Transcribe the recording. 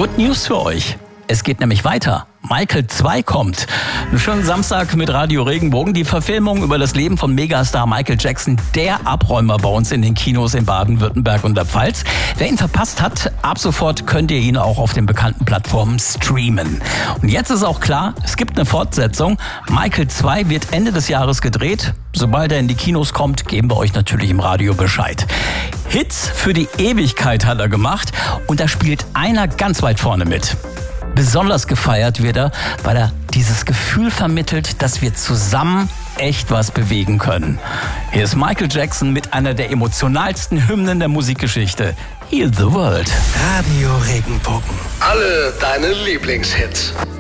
Good News für euch. Es geht nämlich weiter. Michael 2 kommt. Einen schönen Samstag mit Radio Regenbogen. Die Verfilmung über das Leben von Megastar Michael Jackson, der Abräumer bei uns in den Kinos in Baden-Württemberg und der Pfalz. Wer ihn verpasst hat, ab sofort könnt ihr ihn auch auf den bekannten Plattformen streamen. Und jetzt ist auch klar, es gibt eine Fortsetzung. Michael 2 wird Ende des Jahres gedreht. Sobald er in die Kinos kommt, geben wir euch natürlich im Radio Bescheid. Hits für die Ewigkeit hat er gemacht und da spielt einer ganz weit vorne mit. Besonders gefeiert wird er, weil er dieses Gefühl vermittelt, dass wir zusammen echt was bewegen können. Hier ist Michael Jackson mit einer der emotionalsten Hymnen der Musikgeschichte. Heal the World. Radio Regenbogen. Alle deine Lieblingshits.